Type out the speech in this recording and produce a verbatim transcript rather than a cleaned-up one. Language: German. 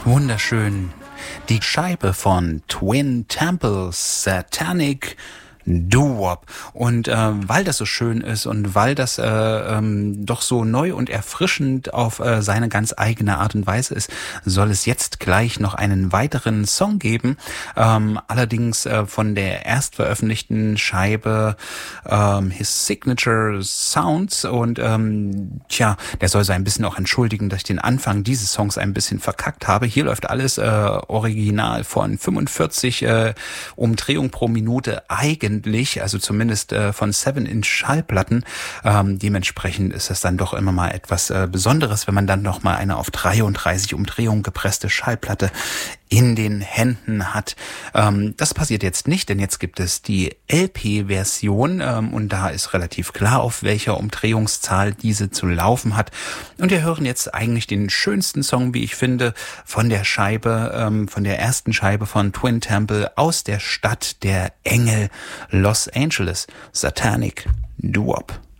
Wunderschön. Die Scheibe von Twin Temples, Satanic Doo-Wop. Und äh, weil das so schön ist und weil das äh, ähm, doch so neu und erfrischend auf äh, seine ganz eigene Art und Weise ist, soll es jetzt gleich noch einen weiteren Song geben. Ähm, allerdings äh, von der erst veröffentlichten Scheibe ähm, His Signature Sounds. Und ähm, tja, der soll sich ein bisschen auch entschuldigen, dass ich den Anfang dieses Songs ein bisschen verkackt habe. Hier läuft alles äh, original von fünfundvierzig äh, Umdrehungen pro Minute eigen. Also zumindest äh, von seven Inch Schallplatten. Ähm, dementsprechend ist es dann doch immer mal etwas äh, Besonderes, wenn man dann noch mal eine auf dreiunddreißig Umdrehungen gepresste Schallplatte in den Händen hat. Ähm, das passiert jetzt nicht, denn jetzt gibt es die L P-Version ähm, und da ist relativ klar, auf welcher Umdrehungszahl diese zu laufen hat. Und wir hören jetzt eigentlich den schönsten Song, wie ich finde, von der Scheibe, ähm, von der ersten Scheibe von Twin Temple aus der Stadt der Engel Los Angeles, Satanic Doo-Wop.